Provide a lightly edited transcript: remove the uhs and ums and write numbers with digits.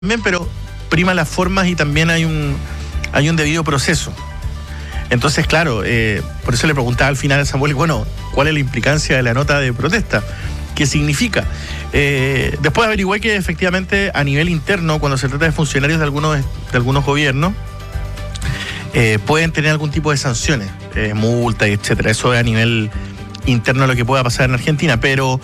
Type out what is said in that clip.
también, pero prima las formas y también hay un debido proceso. Entonces, claro, por eso le preguntaba al final a Samuel, bueno, ¿cuál es la implicancia de la nota de protesta? ¿Qué significa? Después averigué que efectivamente a nivel interno, cuando se trata de funcionarios de algunos gobiernos, pueden tener algún tipo de sanciones, multa, etcétera. Eso es a nivel interno lo que pueda pasar en Argentina, pero